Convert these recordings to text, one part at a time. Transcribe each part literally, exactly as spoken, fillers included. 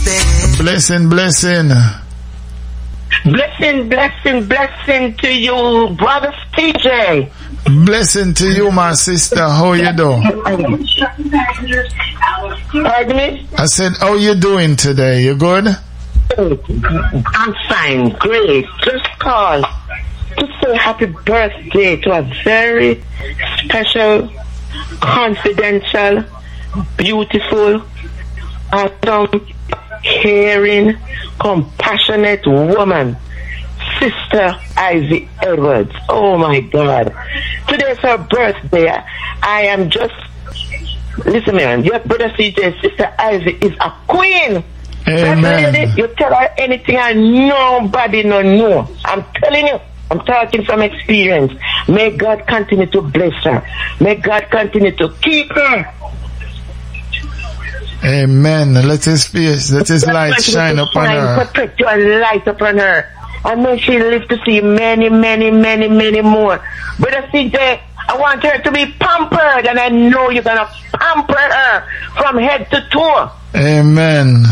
Blessing, blessing. Blessing, blessing, blessing to you, brother T J. Blessing to you, my sister. How you doing? Pardon me? I said, how you doing today? You good? I'm fine, great. Just call to say happy birthday to a very special, confidential, beautiful, awesome, caring, compassionate woman, Sister Ivy Edwards. Oh my God. Today's her birthday. I am just, listen man, your brother C J, Sister Ivy is a queen. Amen. Lady, you tell her anything and nobody no know. I'm telling you, I'm talking from experience. May God continue to bless her. May God continue to keep her. Amen. Let his face, let his light shine upon her. Protect your light upon her. And may she live to see many, many, many, many more. Brother C J, I want her to be pampered, and I know you're going to pamper her from head to toe. Amen.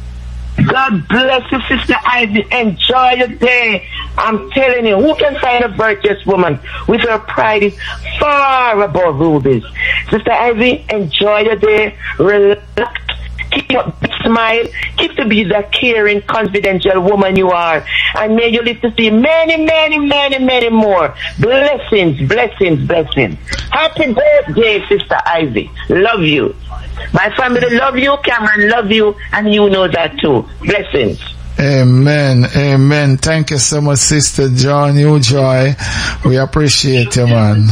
God bless you, Sister Ivy. Enjoy your day. I'm telling you, who can find a virtuous woman with her pride is far above rubies. Sister Ivy, enjoy your day. Relax. Keep your smile. Keep to be the caring, confidential woman you are. And may you live to see many, many, many, many more. Blessings, blessings, blessings. Happy birthday, Sister Ivy. Love you. My family love you, Cameron love you, and you know that too. Blessings. Amen. Amen. Thank you so much, Sister John. You joy. We appreciate you, man.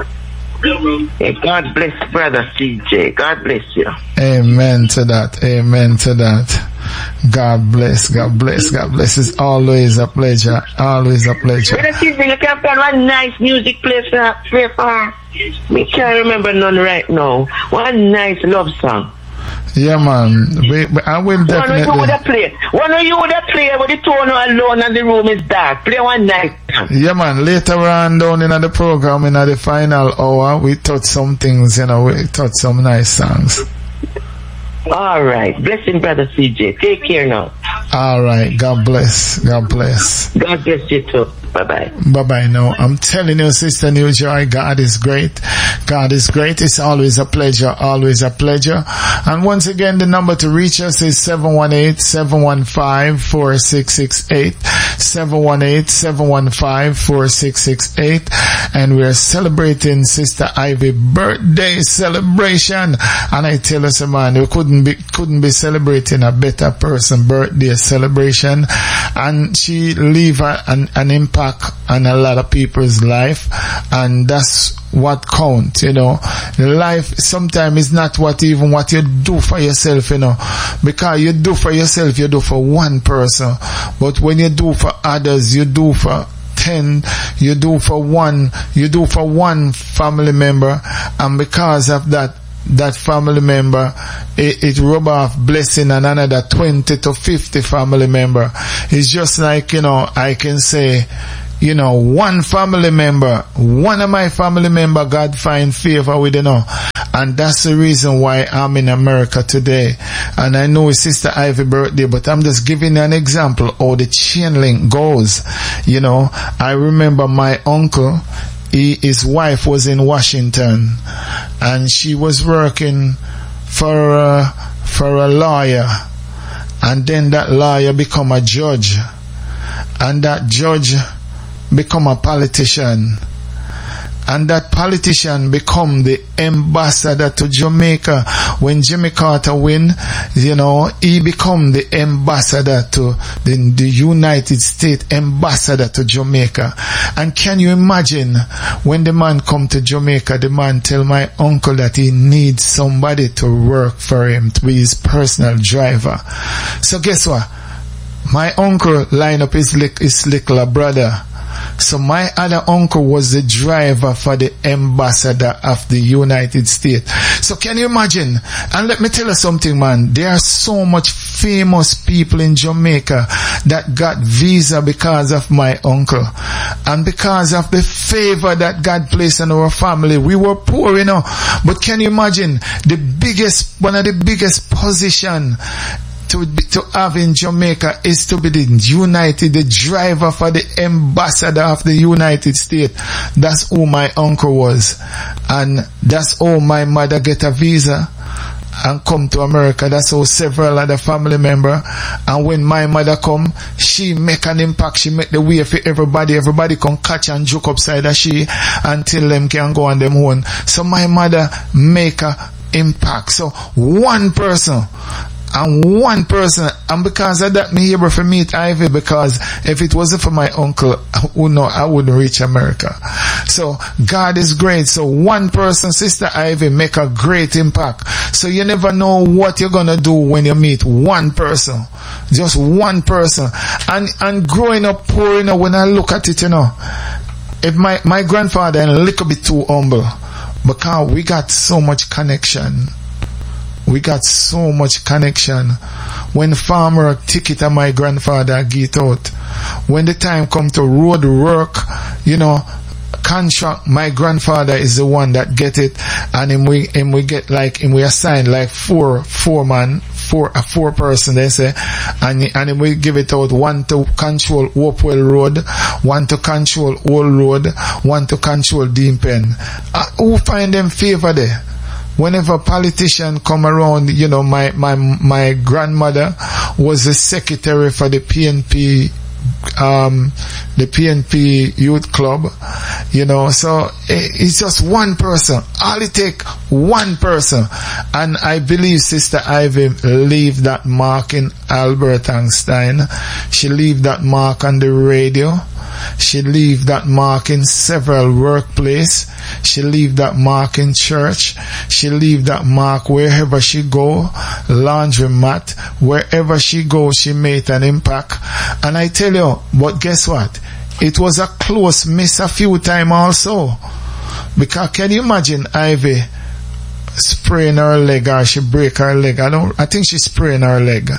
Hey, God bless Brother C J. God bless you. Amen to that. Amen to that. God bless. God bless. God bless. It's always a pleasure. Always a pleasure. Brother C J, you can find one nice music place for play for her. Me can't remember none right now. One nice love song. Yeah, man. We, we, I will definitely. One you would have play. One you would have play with the tone alone and the room is dark. Play one night. Yeah, man. Later on down in the program, in the final hour, we touch some things, you know, we touch some nice songs. All right. Blessing, Brother C J. Take care now. All right. God bless. God bless. God bless you too. Bye-bye. Bye-bye now. I'm telling you, Sister New Joy, God is great. God is great. It's always a pleasure. Always a pleasure. And once again, the number to reach us is seven one eight, seven one five, four six six eight. seven one eight, seven one five, four six six eight. And we're celebrating Sister Ivy birthday celebration. And I tell us, man, we couldn't be, couldn't be celebrating a better person birthday celebration. And she leave a, an, an impact on a lot of people's life, and that's what counts, you know. Life sometimes is not what even what you do for yourself, you know, because you do for yourself, you do for one person, but when you do for others, you do for ten, you do for one, you do for one family member, and because of that that family member, it, it rub off blessing on another twenty to fifty family member. It's just like, you know, I can say, you know, one family member, one of my family member, God find favor with, you know. And that's the reason why I'm in America today. And I know it's Sister Ivy birthday, but I'm just giving you an example how the chain link goes. You know, I remember my uncle, He, his wife was in Washington, and she was working for a, for a lawyer, and then that lawyer become a judge, and that judge become a politician, and that politician become the ambassador to Jamaica. When Jimmy Carter win, you know, he become the ambassador to the, the United States, ambassador to Jamaica. And can you imagine when the man come to Jamaica, the man tell my uncle that he needs somebody to work for him, to be his personal driver. So guess what? My uncle line up his, his little brother. So my other uncle was the driver for the ambassador of the United States. So can you imagine? And let me tell you something, man. There are so much famous people in Jamaica that got visa because of my uncle. And because of the favor that God placed on our family. We were poor, you know. But can you imagine the biggest, one of the biggest position to be, to have in Jamaica is to be the United, the driver for the ambassador of the United States. That's who my uncle was. And that's how my mother get a visa and come to America. That's how several other family members. And when my mother come, she make an impact. She make the way for everybody. Everybody can catch and joke upside of she until them can go on them own. So my mother make a impact. So one person. And one person, and because of that, me able to meet Ivy, because if it wasn't for my uncle, who know, I wouldn't reach America. So God is great. So one person, Sister Ivy, make a great impact. So you never know what you're gonna do when you meet one person. Just one person. And, and growing up poor, you know, when I look at it, you know, if my, my grandfather a little bit too humble, because we got so much connection. We got so much connection. When farmer ticket and my grandfather get out, when the time come to road work, you know, contract, my grandfather is the one that get it, and him we him we get like him we assign like four four man four a four person they say, and and him we give it out, one to control Hopewell Road, one to control Old Road, one to control Dean Pen. Uh, who find them favor there? Whenever politician come around, you know, my, my, my grandmother was the secretary for the P N P, um, the P N P Youth Club, you know, so it's just one person. All it take one person. And I believe Sister Ivy leave that mark in Albert Einstein. She leave that mark on the radio. She leave that mark in several workplaces. She leave that mark in church. She leave that mark wherever she go, laundromat, wherever she go, she made an impact. And I tell you, but guess what? It was a close miss a few times also. Because can you imagine Ivy spraying her leg, or she break her leg? I don't, I think she spraying her leg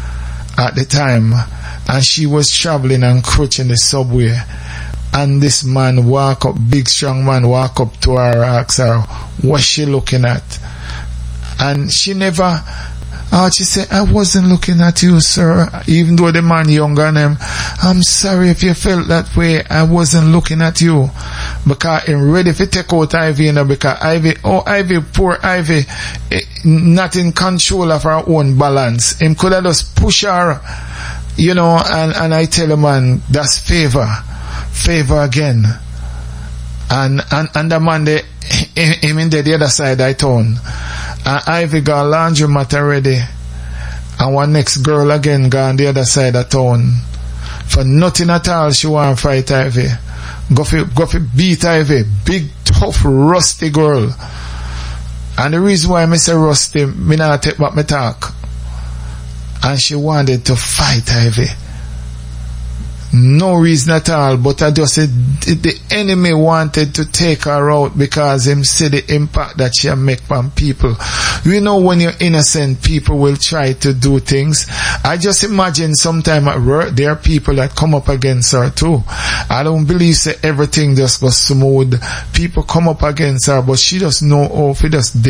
at the time. And she was traveling and crouching the subway. And this man walk up, big strong man walk up to her, ask her, what's she looking at? And she never, oh, she said, I wasn't looking at you, sir. Even though the man younger than him, I'm sorry if you felt that way. I wasn't looking at you. Because I'm ready to take out Ivy, you know, because Ivy, oh, Ivy, poor Ivy, eh, not in control of her own balance. Him could have just push her. You know, and, and I tell a man, that's favor. Favor again. And, and, and the man, they, him in the, the other side I town. And Ivy got laundromat already. And one next girl again got on the other side of town. For nothing at all, she want to fight Ivy. Go for, go for beat Ivy. Big, tough, rusty girl. And the reason why I say rusty, me not take back my talk. And she wanted to fight Ivy. No reason at all, but I just said the enemy wanted to take her out because him see the impact that she make on people. You know, when you're innocent, people will try to do things. I just imagine sometime at work, there are people that come up against her too. I don't believe say everything just goes smooth. People come up against her, but she just know how to just